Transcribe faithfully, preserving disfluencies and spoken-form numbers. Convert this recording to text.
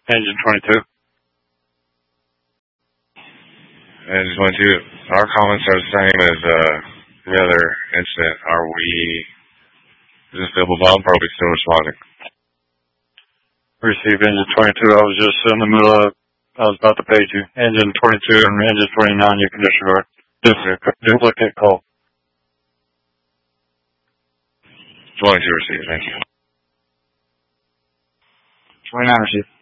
Engine twenty-two. Engine twenty-two. Our comments are the same as uh, the other incident. Are we, is this double bump or are we still responding? Receive engine twenty-two. I was just in the middle of, I was about to page you. Engine twenty-two and engine twenty-nine, you can disregard. Duplicate, duplicate call. twenty-two received, thank you. twenty-nine received.